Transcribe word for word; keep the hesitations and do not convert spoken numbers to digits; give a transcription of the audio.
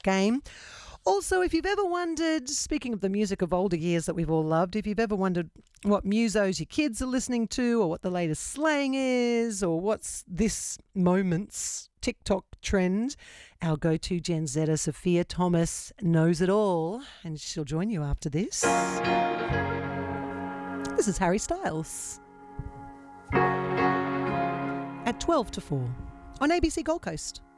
game. Also, if you've ever wondered, speaking of the music of older years that we've all loved, if you've ever wondered what musos your kids are listening to, or what the latest slang is, or what's this moment's TikTok trend, our go-to Gen Zer, Sophia Thomas, knows it all, and she'll join you after this. This is Harry Styles at twelve to four on A B C Gold Coast.